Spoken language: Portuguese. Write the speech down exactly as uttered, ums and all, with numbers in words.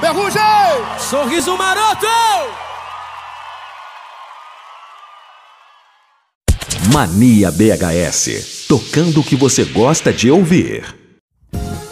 Ferrugem! Sorriso Maroto! Mania B H S, tocando o que você gosta de ouvir.